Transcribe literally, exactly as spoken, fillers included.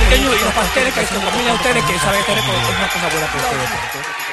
pequeños y los pasteles que se combinan ustedes, que saben que es una cosa buena para ustedes.